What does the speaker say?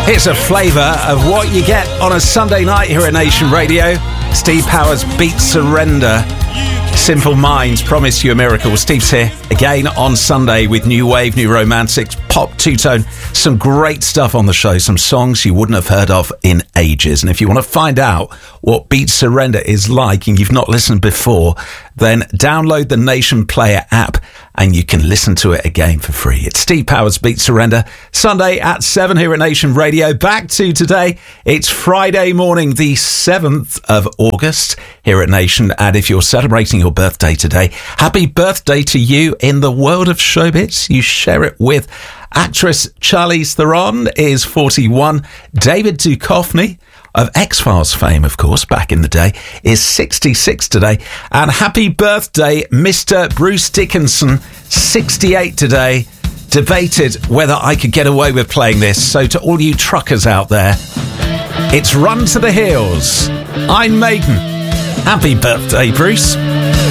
Here's a flavour of what you get on a Sunday night here at Nation Radio. Steve Powers, Beat Surrender. Simple Minds, Promise You a Miracle. Steve's here again on Sunday with new wave, new romantics, pop, two-tone. Some great stuff on the show, some songs you wouldn't have heard of in ages. And if you want to find out what Beat Surrender is like and you've not listened before, then download the Nation Player app and you can listen to it again for free. It's Steve Powers, Beat Surrender, Sunday at 7 here at Nation Radio. Back to today. It's Friday morning, the 7th of August here at Nation. And if you're celebrating your birthday today, happy birthday to you. In the world of showbiz, you share it with actress Charlize Theron is 41. David Duchovny, of X-Files fame, of course, back in the day, is 66 today. And happy birthday, Mr. Bruce Dickinson, 68 today. Debated whether I could get away with playing this. So to all you truckers out there, it's Run to the Hills. I'm Maiden. Happy birthday, Bruce.